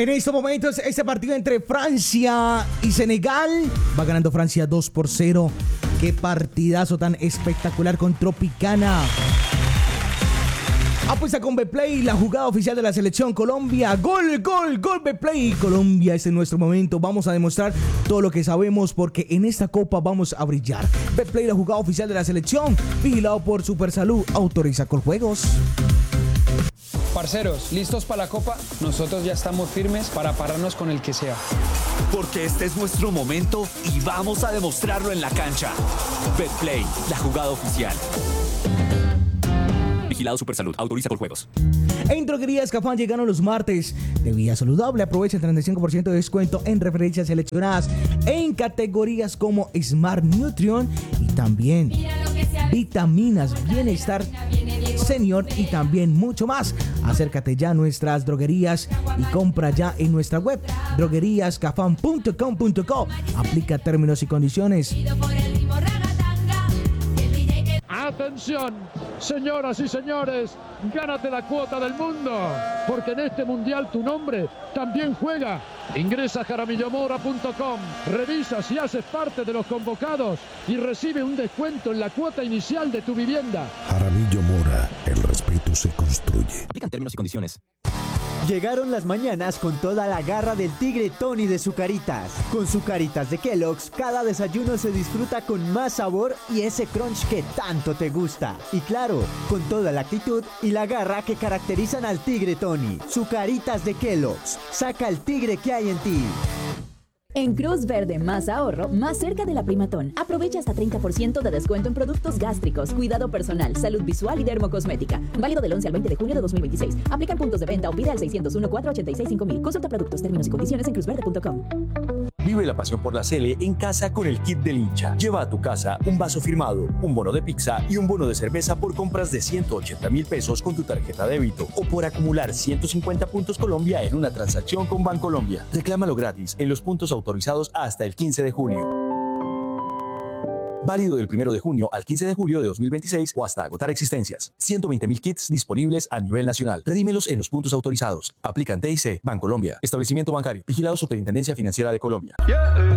En estos momentos, este partido entre Francia y Senegal va ganando Francia 2-0. Qué partidazo tan espectacular con Tropicana. Apuesta con Betplay, la jugada oficial de la selección Colombia. Gol, gol, gol Betplay. Colombia, este es nuestro momento. Vamos a demostrar todo lo que sabemos porque en esta copa vamos a brillar. Betplay, la jugada oficial de la selección. Vigilado por Supersalud. Autoriza Coljuegos. Parceros, ¿listos para la copa? Nosotros ya estamos firmes para pararnos con el que sea. Porque este es nuestro momento y vamos a demostrarlo en la cancha. Betplay, la jugada oficial. Vigilado Supersalud. Autoriza Coljuegos. En Droguerías Cafán llegaron los martes de Vida Saludable. Aprovecha el 35% de descuento en referencias seleccionadas en categorías como Smart Nutrition y también vitaminas, bienestar senior y también mucho más. Acércate ya a nuestras droguerías y compra ya en nuestra web drogueríascafán.com.co. Aplica términos y condiciones. Atención, señoras y señores, gánate la cuota del mundo, porque en este mundial tu nombre también juega. Ingresa a jaramillomora.com, revisa si haces parte de los convocados y recibe un descuento en la cuota inicial de tu vivienda. Jaramillo Mora, el respeto se construye. Aplican términos y condiciones. Llegaron las mañanas con toda la garra del tigre Tony de Zucaritas. Con Zucaritas de Kellogg's, cada desayuno se disfruta con más sabor y ese crunch que tanto te gusta. Y claro, con toda la actitud y la garra que caracterizan al tigre Tony. Zucaritas de Kellogg's. Saca el tigre que hay en ti. En Cruz Verde, más ahorro, más cerca de la Primatón. Aprovecha hasta 30% de descuento en productos gástricos, cuidado personal, salud visual y dermocosmética. Válido del 11 al 20 de junio de 2026. Aplican puntos de venta o pide al 601-486-5000. Consulta productos, términos y condiciones en cruzverde.com. Vive la pasión por la Sele en casa con el kit del hincha. Lleva a tu casa un vaso firmado, un bono de pizza y un bono de cerveza por compras de 180,000 pesos con tu tarjeta débito o por acumular 150 puntos Colombia en una transacción con Bancolombia. Reclámalo gratis en los puntos autorizados hasta el 15 de junio. Válido del 1 de junio al 15 de julio de 2026 o hasta agotar existencias. 120,000 kits disponibles a nivel nacional. Redímelos en los puntos autorizados. Aplican TIC, Bancolombia. Establecimiento bancario. Vigilado Superintendencia Financiera de Colombia.